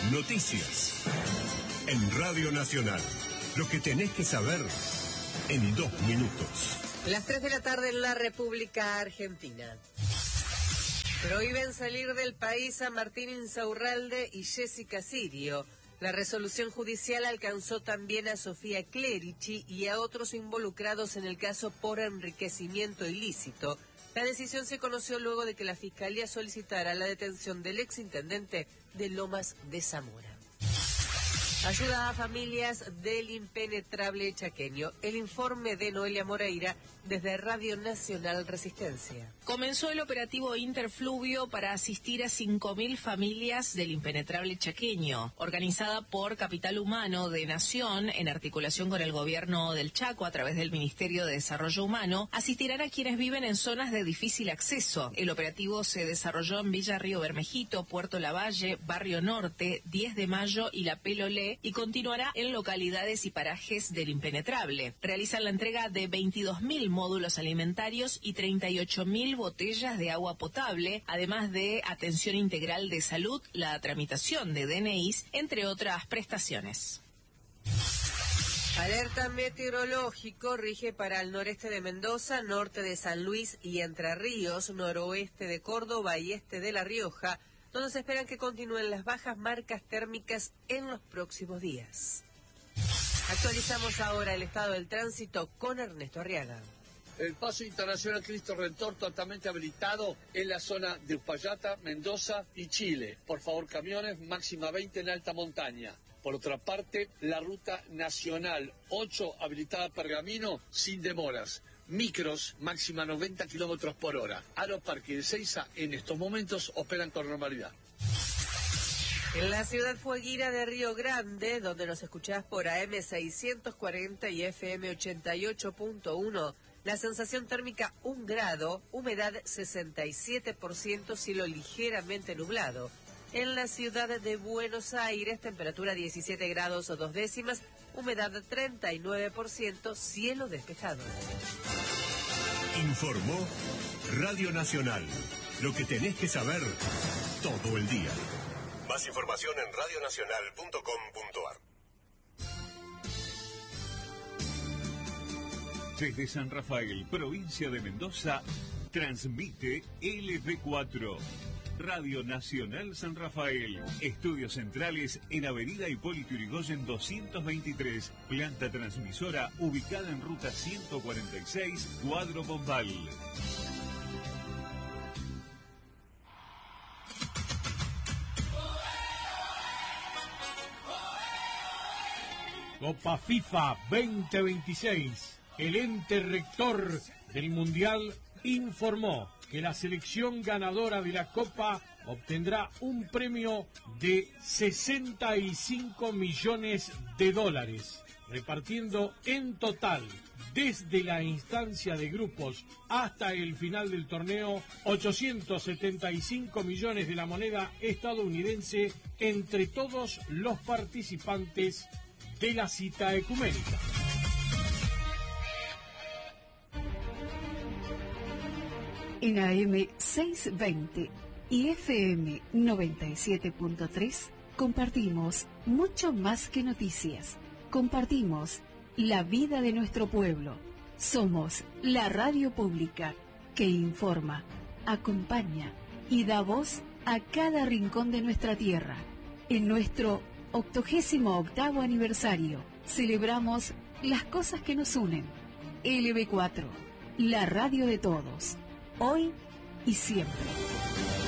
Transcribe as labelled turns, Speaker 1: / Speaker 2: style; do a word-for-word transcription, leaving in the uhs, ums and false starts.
Speaker 1: Noticias. En Radio Nacional. Lo que tenés que saber en dos minutos.
Speaker 2: Las tres de la tarde en la República Argentina. Prohíben salir del país a Martín Insaurralde y Jessica Sirio. La resolución judicial alcanzó también a Sofía Clerici y a otros involucrados en el caso por enriquecimiento ilícito. La decisión se conoció luego de que la Fiscalía solicitara la detención del exintendente de Lomas de Zamora. Ayuda a familias del impenetrable chaqueño. El informe de Noelia Moreira desde Radio Nacional Resistencia.
Speaker 3: Comenzó el operativo Interfluvio para asistir a cinco mil familias del impenetrable chaqueño, organizada por Capital Humano de Nación en articulación con el gobierno del Chaco a través del Ministerio de Desarrollo Humano. Asistirán a quienes viven en zonas de difícil acceso. El operativo se desarrolló en Villa Río Bermejito, Puerto Lavalle, Barrio Norte, diez de mayo y La Pelolé, y continuará en localidades y parajes del impenetrable. Realizan la entrega de veintidós mil módulos alimentarios y treinta y ocho mil botellas de agua potable, además de atención integral de salud, la tramitación de D N Is, entre otras prestaciones.
Speaker 2: Alerta meteorológico rige para el noreste de Mendoza, norte de San Luis y Entre Ríos, noroeste de Córdoba y este de La Rioja, donde se esperan que continúen las bajas marcas térmicas en los próximos días. Actualizamos ahora el estado del tránsito con Ernesto Arriaga.
Speaker 4: El paso internacional Cristo Redentor totalmente habilitado en la zona de Uspallata, Mendoza y Chile. Por favor, camiones, máxima veinte en alta montaña. Por otra parte, la ruta nacional ocho habilitada Pergamino sin demoras. Micros, máxima noventa kilómetros por hora. Aeroparque de Ezeiza en estos momentos operan con normalidad.
Speaker 2: En la ciudad fueguina de Río Grande, donde nos escuchás por A M seiscientos cuarenta y F M ochenta y ocho punto uno, la sensación térmica un grado, humedad sesenta y siete por ciento, cielo ligeramente nublado. En la ciudad de Buenos Aires, temperatura diecisiete grados o dos décimas, humedad treinta y nueve por ciento, cielo despejado.
Speaker 1: Informó Radio Nacional. Lo que tenés que saber todo el día. Más información en radio nacional punto com punto a r.
Speaker 5: Desde San Rafael, provincia de Mendoza, transmite L V cuatro. Radio Nacional San Rafael. Estudios centrales en Avenida Hipólito Yrigoyen doscientos veintitrés. Planta transmisora ubicada en ruta ciento cuarenta y seis, Cuadro Bombal.
Speaker 6: Copa FIFA veinte veintiséis. El ente rector del Mundial informó que la selección ganadora de la Copa obtendrá un premio de sesenta y cinco millones de dólares, repartiendo en total, desde la instancia de grupos hasta el final del torneo, ochocientos setenta y cinco millones de la moneda estadounidense entre todos los participantes de la cita ecuménica.
Speaker 7: En A M seiscientos veinte y F M noventa y siete punto tres compartimos mucho más que noticias. Compartimos la vida de nuestro pueblo. Somos la radio pública que informa, acompaña y da voz a cada rincón de nuestra tierra. En nuestro octogésimo octavo aniversario celebramos las cosas que nos unen. L V cuatro, la radio de todos. Hoy y siempre.